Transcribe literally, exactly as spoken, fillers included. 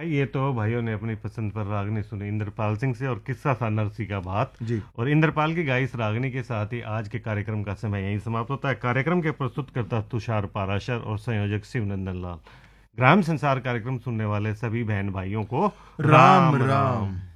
ये तो भाइयों ने अपनी पसंद पर रागनी सुनी इंद्रपाल सिंह से, और किस्सा था नरसी का बात जी। और इंद्रपाल की गाई इस रागनी के साथ ही आज के कार्यक्रम का समय यहीं समाप्त होता है। कार्यक्रम के प्रस्तुतकर्ता तुषार पाराशर और संयोजक शिवनंदन लाल। ग्राम संसार कार्यक्रम सुनने वाले सभी बहन भाइयों को राम राम राम, राम। राम।